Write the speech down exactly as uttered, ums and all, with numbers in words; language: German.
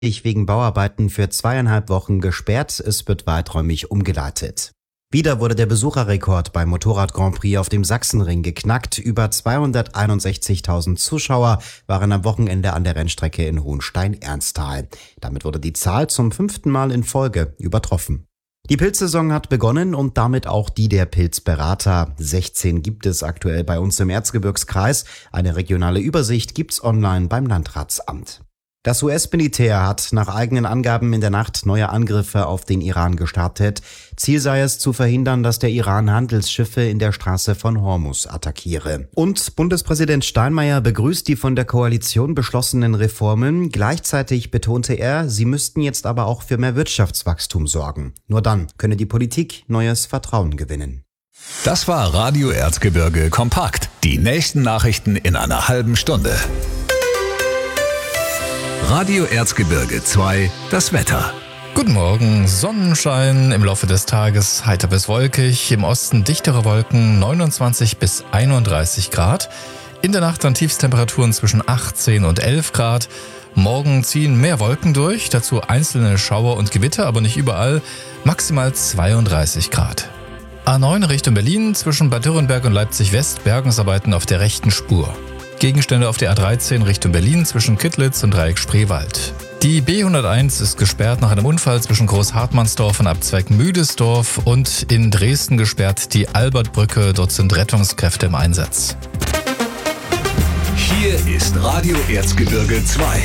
wegen Bauarbeiten für zweieinhalb Wochen gesperrt. Es wird weiträumig umgeleitet. Wieder wurde der Besucherrekord beim Motorrad-Grand Prix auf dem Sachsenring geknackt. Über zweihunderteinundsechzigtausend Zuschauer waren am Wochenende an der Rennstrecke in Hohenstein-Ernsthal. Damit wurde die Zahl zum fünften Mal in Folge übertroffen. Die Pilzsaison hat begonnen und damit auch die der Pilzberater. sechzehn gibt es aktuell bei uns im Erzgebirgskreis. Eine regionale Übersicht gibt's online beim Landratsamt. Das U S-Militär hat nach eigenen Angaben in der Nacht neue Angriffe auf den Iran gestartet. Ziel sei es, zu verhindern, dass der Iran Handelsschiffe in der Straße von Hormuz attackiere. Und Bundespräsident Steinmeier begrüßt die von der Koalition beschlossenen Reformen. Gleichzeitig betonte er, sie müssten jetzt aber auch für mehr Wirtschaftswachstum sorgen. Nur dann könne die Politik neues Vertrauen gewinnen. Das war Radio Erzgebirge kompakt. Die nächsten Nachrichten in einer halben Stunde. Radio Erzgebirge zwei, das Wetter. Guten Morgen, Sonnenschein, im Laufe des Tages heiter bis wolkig, im Osten dichtere Wolken, neunundzwanzig bis einunddreißig Grad. In der Nacht dann Tiefstemperaturen zwischen achtzehn und elf Grad. Morgen ziehen mehr Wolken durch, dazu einzelne Schauer und Gewitter, aber nicht überall, maximal zweiunddreißig Grad. A neun Richtung Berlin, zwischen Bad Dürrenberg und Leipzig-West, Bergungsarbeiten auf der rechten Spur. Gegenstände auf der A dreizehn Richtung Berlin zwischen Kittlitz und Dreieck Spreewald. Die B hunderteins ist gesperrt nach einem Unfall zwischen Großhartmannsdorf und Abzweig Müdesdorf und in Dresden gesperrt die Albertbrücke. Dort sind Rettungskräfte im Einsatz. Hier ist Radio Erzgebirge zwei.